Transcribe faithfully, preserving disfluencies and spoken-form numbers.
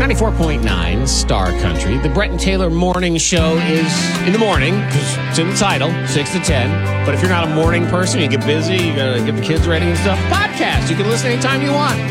ninety-four point nine Star Country. The Brett and Taylor Morning Show is in the morning, because it's in the title, six to ten. But if you're not a morning person, you get busy, you got to get the kids ready and stuff, podcast. You can listen anytime you want.